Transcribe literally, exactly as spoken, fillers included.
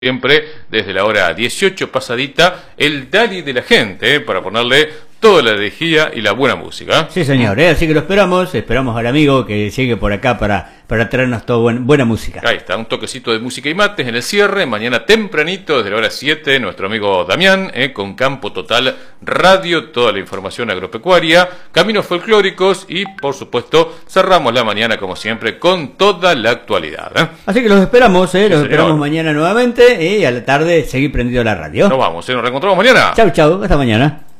Siempre desde la hora dieciocho pasadita, el Dali de la gente, ¿eh? Para ponerle toda la energía y la buena música. Sí, señor, ¿eh? Así que lo esperamos, esperamos al amigo que llegue por acá para, para traernos toda buen, buena música. Ahí está, un toquecito de música y mates en el cierre, mañana tempranito, desde la hora siete, nuestro amigo Damián, ¿eh? Con Campo Total Radio, toda la información agropecuaria, caminos folclóricos y, por supuesto, cerramos la mañana, como siempre, con toda la actualidad, ¿eh? Así que los esperamos, ¿eh? Sí, los señor. esperamos mañana nuevamente y a la tarde seguir prendido la radio. Nos vamos, ¿eh? Nos reencontramos mañana. Chau, chau, hasta mañana.